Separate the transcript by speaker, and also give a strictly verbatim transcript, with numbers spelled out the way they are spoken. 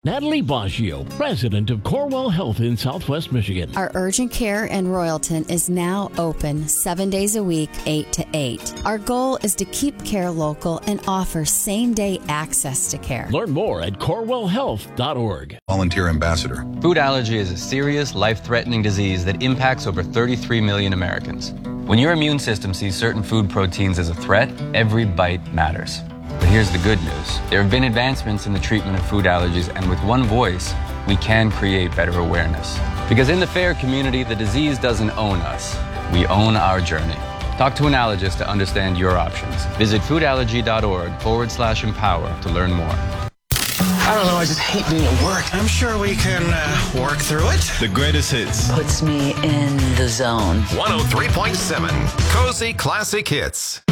Speaker 1: Natalie Baggio, president of Corewell Health in Southwest Michigan.
Speaker 2: Our urgent care in Royalton is now open seven days a week, eight to eight. Our goal is to keep care local and offer same-day access to care.
Speaker 1: Learn more at corewell health dot org.
Speaker 3: Volunteer ambassador.
Speaker 4: Food allergy is a serious, life-threatening disease that impacts over thirty-three million Americans. When your immune system sees certain food proteins as a threat, every bite matters. But here's the good news. There have been advancements in the treatment of food allergies, and with one voice, we can create better awareness. Because in the FAIR community, the disease doesn't own us. We own our journey. Talk to an allergist to understand your options. Visit foodallergy.org forward slash empower to learn more.
Speaker 5: I don't know, I just hate being at work. I'm sure we can uh, work through it.
Speaker 6: The greatest hits.
Speaker 7: Puts me in the zone.
Speaker 8: one oh three point seven Cozy Classic Hits.